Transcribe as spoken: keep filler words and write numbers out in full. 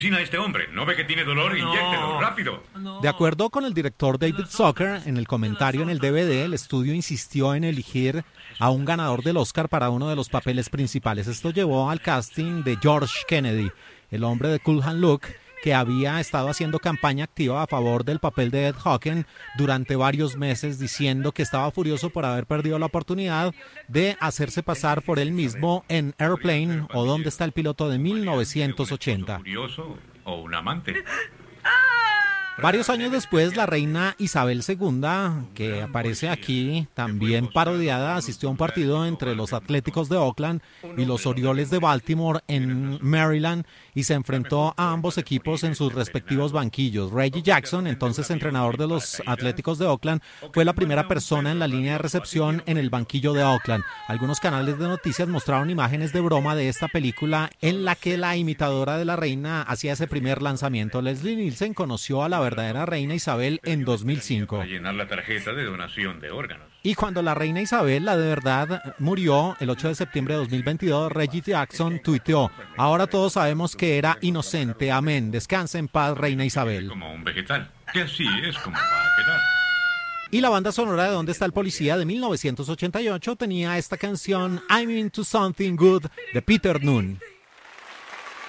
a este hombre, ¿no ve que tiene dolor? No. Inyéctelo, rápido. No. De acuerdo con el director David Zucker, en el comentario en el D V D, el estudio insistió en elegir a un ganador del Oscar para uno de los papeles principales. Esto llevó al casting de George Kennedy, el hombre de Cool Hand Luke, que había estado haciendo campaña activa a favor del papel de Ed Hawken durante varios meses, diciendo que estaba furioso por haber perdido la oportunidad de hacerse pasar por él mismo en Airplane o ¿Dónde está el piloto? De mil novecientos ochenta. ¿Curioso o un amante? Varios años después, la reina Isabel segunda, que aparece aquí también parodiada, asistió a un partido entre los Atléticos de Oakland y los Orioles de Baltimore en Maryland y se enfrentó a ambos equipos en sus respectivos banquillos. Reggie Jackson, entonces entrenador de los Atléticos de Oakland, fue la primera persona en la línea de recepción en el banquillo de Oakland. Algunos canales de noticias mostraron imágenes de broma de esta película en la que la imitadora de la reina hacía ese primer lanzamiento. Leslie Nielsen conoció a la verdadera reina Isabel en dos mil cinco. Para llenar la tarjeta de donación de órganos. Y cuando la reina Isabel, la de verdad, murió el ocho de septiembre de dos mil veintidós, Reggie Jackson tuiteó: ahora todos sabemos que era inocente, amén, descansa en paz, reina Isabel. Como un vegetal, que así es como va a quedar. Y la banda sonora de ¿Dónde está el policía? De mil novecientos ochenta y ocho tenía esta canción I'm Into Something Good de Peter Noone.